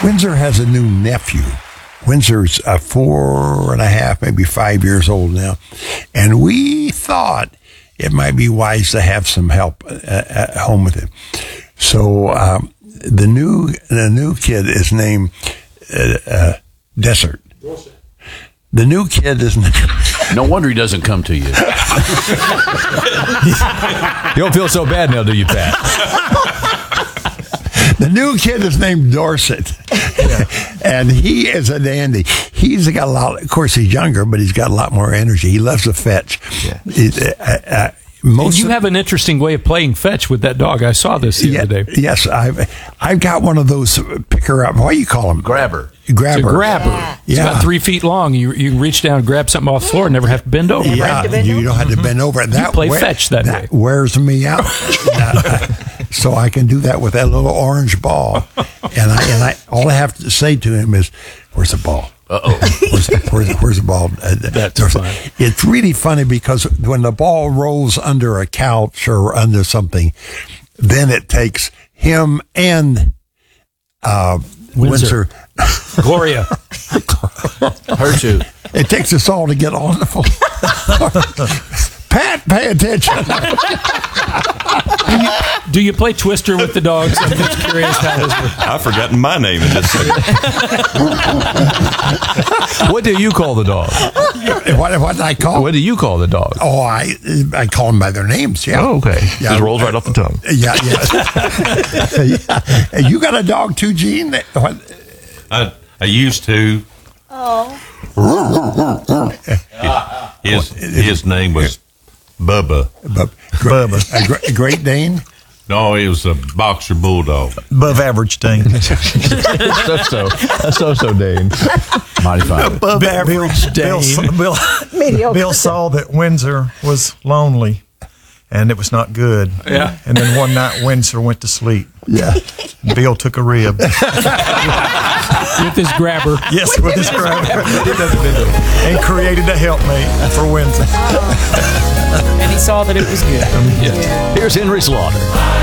Windsor has a new nephew. Windsor's 4.5, maybe 5 years old now. And we thought it might be wise to have some help at home with him. So the new kid is named Desert. The new kid is named... No wonder he doesn't come to you. You don't feel so bad now, do you, Pat? The new kid is named Dorset, and he is a dandy. He's got a lot. Of course, he's younger, but he's got a lot more energy. He loves to fetch. Yeah. You have an interesting way of playing fetch with that dog. I saw this the other day. Yes, I've got one of those picker up. What do you call them? Grabber. It's a grabber. It's about 3 feet long. You can reach down and grab something off the floor and never have to bend over. Yeah, you don't have to bend over. You play fetch that way. Wears me out. So I can do that with that little orange ball. And I all I have to say to him is, "Where's the ball? Where's the ball?" That's fun. It's really funny because when the ball rolls under a couch or under something, then it takes him and Windsor. Gloria. Her too. It takes us all to get on the phone. Pat, pay attention. Do you play Twister with the dogs? I'm just curious how this works. I've forgotten my name in this thing. What do you call the dog? What did I call? What do you call the dog? Oh, I call them by their names. Yeah. Oh, okay. Yeah. Just rolls right off the tongue. Yeah. Yeah. You got a dog too, Gene? What? I used to. Oh. His name was Bubba. Bubba. A Great Dane? No, he was a boxer bulldog. Above average Dane. So Dane. Mighty fine. Above average Dane. Bill saw that Windsor was lonely, and it was not good. Yeah. And then one night, Windsor went to sleep. Yeah. Bill took a rib. With his grabber. Yes, with his grabber. And created a helpmate for Windsor. And he saw that it was good. Here's Henry Slaughter.